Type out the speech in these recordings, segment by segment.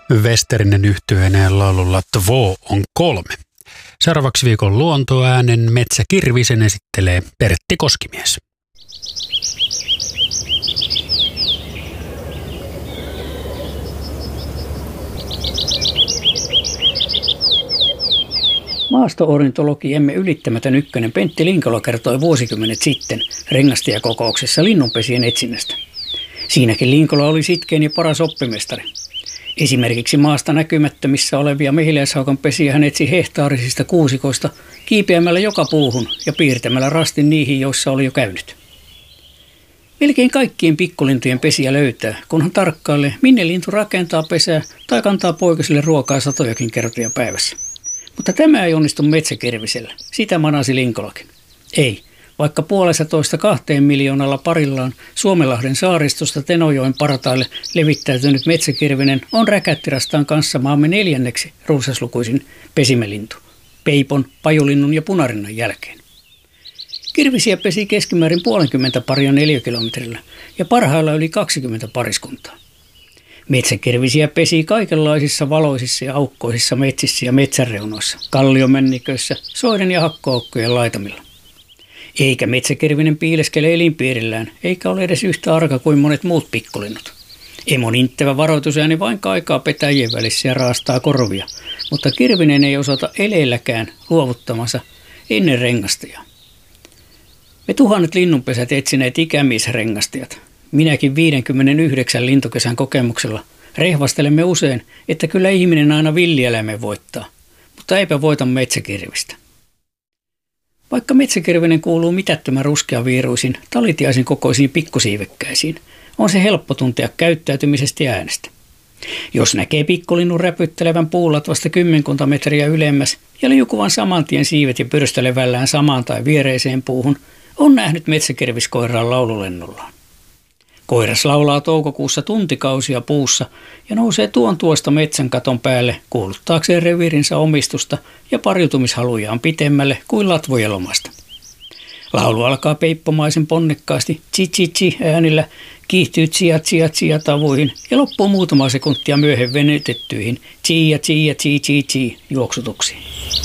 Westerinen yhtyeeneen laululla Tvo on 3. Seuraavaksi viikon luontoäänen Metsä Kirvisen esittelee Pertti Koskimies. Maasto-ornitologiemme ylittämätön ykkönen Pentti Linkola kertoi vuosikymmenet sitten rengastajakokouksessa linnunpesien etsinnästä. Siinäkin Linkola oli sitkein ja paras oppimestari. Esimerkiksi maasta näkymättömissä olevia mehiläishaukan pesiä hän etsi hehtaarisista kuusikoista kiipeämällä joka puuhun ja piirtämällä rastin niihin, joissa oli jo käynyt. Melkein kaikkien pikkulintujen pesiä löytää, kun hän tarkkailee, minne lintu rakentaa pesää tai kantaa poikasille ruokaa satojakin kertoja päivässä. Mutta tämä ei onnistu metsäkirvisellä. Sitä manasi Linkolakin. Ei, vaikka 1,5–2 miljoonalla parillaan Suomenlahden saaristosta Tenojoen partaille levittäytynyt metsäkirvinen on räkättirastaan kanssa maamme 4. runsaslukuisin pesimälintu, peipon, pajulinnun ja punarinnan jälkeen. Kirvisiä pesi keskimäärin 50 paria neliökilometrillä ja parhailla yli 20 pariskuntaa. Metsäkirvisiä pesi kaikenlaisissa valoisissa ja aukkoisissa metsissä ja metsänreunoissa, kalliomänniköissä, soiden ja hakkoaukkojen laitamilla. Eikä metsäkirvinen piileskele elinpiirillään, eikä ole edes yhtä arka kuin monet muut pikkulinnut. Emon inttävä varoitusääni vain kaikaa petäjien välissä ja raastaa korvia, mutta kirvinen ei osata eleelläkään luovuttamansa ennen rengastajaa. Me tuhannet linnunpesät etsineet ikämiesrengastajat. Minäkin 59 lintukesän kokemuksella rehvastelemme usein, että kyllä ihminen aina villieläimen voittaa, mutta eipä voita metsäkirvistä. Vaikka metsäkirvinen kuuluu mitättömän ruskeaviiruisin, talitiaisen kokoisiin pikkusiivekkäisiin, on se helppo tuntea käyttäytymisestä ja äänestä. Jos näkee pikkulinnun räpyttelevän puulatvasta 10 metriä ylemmäs ja liukuvan saman tien siivet ja pyrstelevällään samaan tai viereiseen puuhun, on nähnyt metsäkirviskoiraan laululennollaan. Koiras laulaa toukokuussa tuntikausia puussa ja nousee tuosta metsän katon päälle kuuluttaakseen reviirinsä omistusta ja pariutumishalujaan pitemmälle kuin latvojen lomasta. Laulu alkaa peippomaisen ponnekkaasti chi-chi-chi äänillä, kiihtyy tsia-tsia-tsia tavuihin ja loppuu muutama sekuntia myöhemmin venytettyihin chi-chi-chi-chi-chi juoksutuksiin.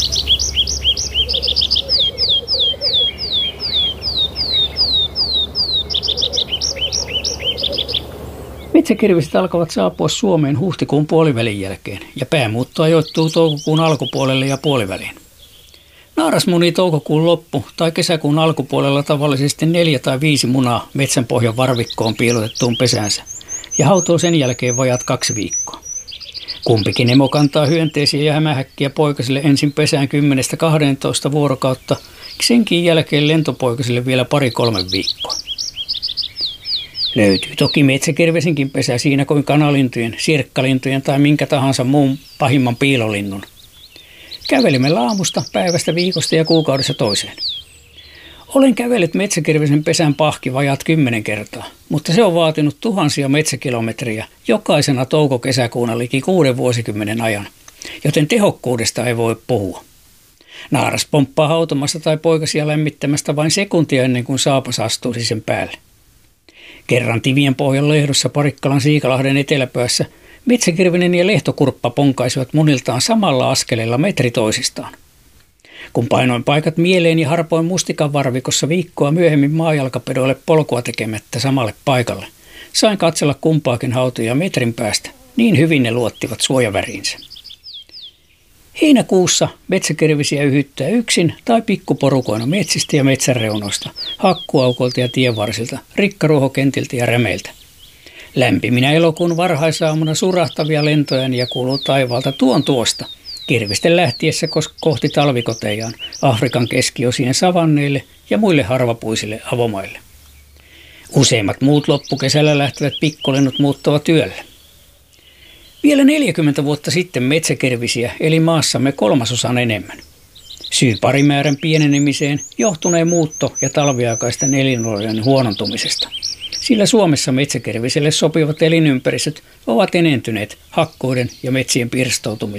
Metsäkirviset alkavat saapua Suomeen huhtikuun puolivälin jälkeen ja päämuutto ajoittuu toukokuun alkupuolelle ja puoliväliin. Naaras munii toukokuun loppu- tai kesäkuun alkupuolella tavallisesti 4 tai 5 munaa metsänpohjan varvikkoon piilotettuun pesäänsä ja hautoo sen jälkeen vajaat 2 viikkoa. Kumpikin emo kantaa hyönteisiä ja hämähäkkiä poikasille ensin pesään 10–12 vuorokautta, senkin jälkeen lentopoikasille vielä 2–3 viikkoa. Löytyy toki metsäkirvesenkin pesä siinä kuin kanalintujen, sirkkalintujen tai minkä tahansa muun pahimman piilolinnun. Kävelimme aamusta, päivästä, viikosta ja kuukaudessa toiseen. Olen kävellyt metsäkirvesen pesän pahki vajaat 10 kertaa, mutta se on vaatinut tuhansia metsäkilometriä jokaisena touko-kesäkuuna liki 6 vuosikymmenen ajan, joten tehokkuudesta ei voi puhua. Naaras pomppaa hautomasta tai poikasia lämmittämästä vain sekuntia ennen kuin saapas astuisi sen päälle. Kerran Tivien pohjan lehdossa Parikkalan Siikalahden eteläpäässä metsäkirvinen ja lehtokurppa ponkaisivat muniltaan samalla askeleella metri toisistaan. Kun painoin paikat mieleen ja harpoin mustikan varvikossa viikkoa myöhemmin maajalkapedoille polkua tekemättä samalle paikalle, sain katsella kumpaakin hautoja metrin päästä, niin hyvin ne luottivat suojaväriinsä. Heinäkuussa metsäkirvisiä yhyttää yksin tai pikkuporukoina metsistä ja metsänreunoista, hakkuaukolta ja tienvarsilta, rikkaruohokentiltä ja rämeiltä. Lämpiminä elokuun varhaisaamuna surahtavia lentoääniä kuuluu taivaalta tuosta, kirvisten lähtiessä kohti talvikotejaan, Afrikan keskiosien savanneille ja muille harvapuisille avomaille. Useimmat muut loppukesällä lähtevät pikkulinnut muuttavat yöllä. Vielä 40 vuotta sitten metsäkirvisiä eli maassamme 1/3 enemmän. Syy parimäärän pienenemiseen johtunee muutto- ja talviaikaisten elinolojen huonontumisesta, sillä Suomessa metsäkirviselle sopivat elinympäristöt ovat enentyneet hakkuiden ja metsien pirstoutumisen